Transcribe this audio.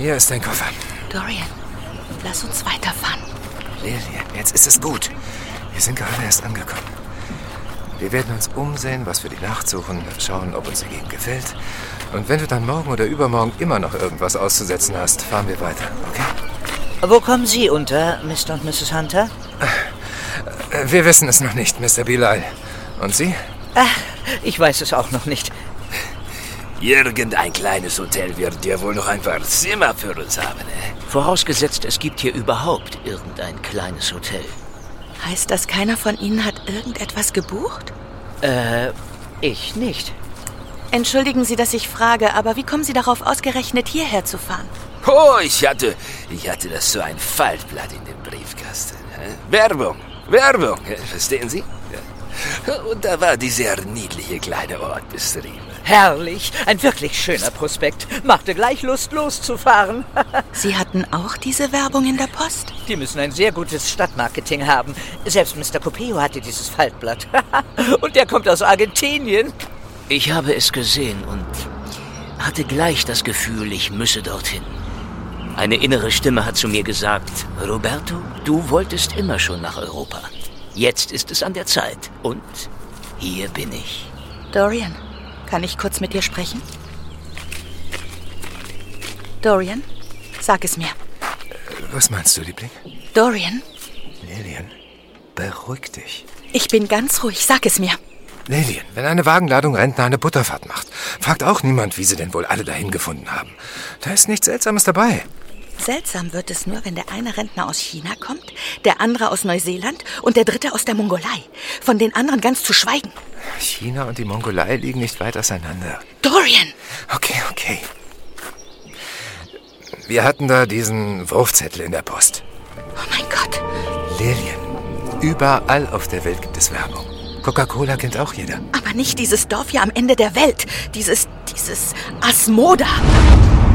Hier ist dein Koffer. Dorian, lass uns weiterfahren. Lillian, jetzt ist es gut. Wir sind gerade erst angekommen. Wir werden uns umsehen, was für die Nacht suchen, schauen, ob uns die Gegend gefällt. Und wenn du dann morgen oder übermorgen immer noch irgendwas auszusetzen hast, fahren wir weiter, okay? Wo kommen Sie unter, Mr. und Mrs. Hunter? Wir wissen es noch nicht, Mr. Bilal. Und Sie? Ich weiß es auch noch nicht. Irgendein kleines Hotel wird ja wohl noch ein paar Zimmer für uns haben, Vorausgesetzt, es gibt hier überhaupt irgendein kleines Hotel. Heißt das, keiner von Ihnen hat irgendetwas gebucht? Ich nicht. Entschuldigen Sie, dass ich frage, aber wie kommen Sie darauf, ausgerechnet hierher zu fahren? Oh, ich hatte das so ein Faltblatt in dem Briefkasten. Werbung, verstehen Sie? Und da war dieser niedliche kleine Ort beschrieben. Herrlich, ein wirklich schöner Prospekt. Machte gleich Lust, loszufahren. Sie hatten auch diese Werbung in der Post? Die müssen ein sehr gutes Stadtmarketing haben. Selbst Mr. Copeo hatte dieses Faltblatt. Und der kommt aus Argentinien. Ich habe es gesehen und hatte gleich das Gefühl, ich müsse dorthin. Eine innere Stimme hat zu mir gesagt, Roberto, du wolltest immer schon nach Europa. Jetzt ist es an der Zeit. Und hier bin ich. Dorian, kann ich kurz mit dir sprechen? Dorian, sag es mir. Was meinst du, Liebling? Dorian? Lillian, beruhig dich. Ich bin ganz ruhig, sag es mir. Lillian, wenn eine Wagenladung Rentner eine Butterfahrt macht, fragt auch niemand, wie sie denn wohl alle dahin gefunden haben. Da ist nichts Seltsames dabei. Seltsam wird es nur, wenn der eine Rentner aus China kommt, der andere aus Neuseeland und der dritte aus der Mongolei. Von den anderen ganz zu schweigen. China und die Mongolei liegen nicht weit auseinander. Dorian! Okay. Wir hatten da diesen Wurfzettel in der Post. Oh mein Gott. Lillian, überall auf der Welt gibt es Werbung. Coca-Cola kennt auch jeder. Aber nicht dieses Dorf hier am Ende der Welt. Dieses Asmoda.